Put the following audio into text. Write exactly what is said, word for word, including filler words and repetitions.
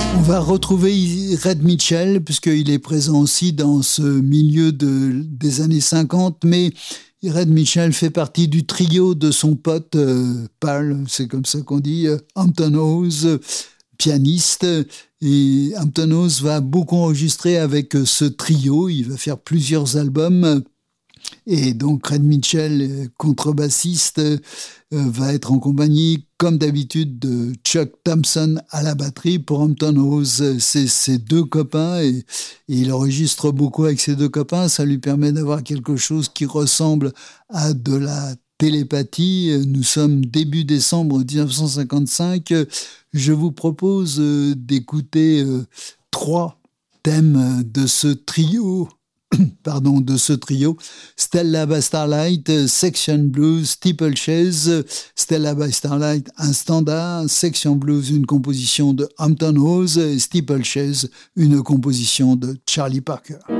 On va retrouver Red Mitchell, puisqu'il est présent aussi dans ce milieu de, des années cinquante, mais Red Mitchell fait partie du trio de son pote euh, Paul, c'est comme ça qu'on dit, euh, Hampton Hawes, pianiste. Et Hampton Hawes va beaucoup enregistrer avec ce trio, il va faire plusieurs albums. Et donc Red Mitchell, contrebassiste, euh, va être en compagnie, comme d'habitude, de Chuck Thompson à la batterie. Pour Hampton Hawes, c'est ses deux copains et, et il enregistre beaucoup avec ses deux copains. Ça lui permet d'avoir quelque chose qui ressemble à de la télépathie. Nous sommes début décembre dix-neuf cent cinquante-cinq. Je vous propose d'écouter euh, trois thèmes de ce trio. Pardon, de ce trio, Stella by Starlight, Section Blues, Steeplechase, Stella by Starlight, un standard, Section Blues, une composition de Hampton Hawes, et Steeplechase, une composition de Charlie Parker.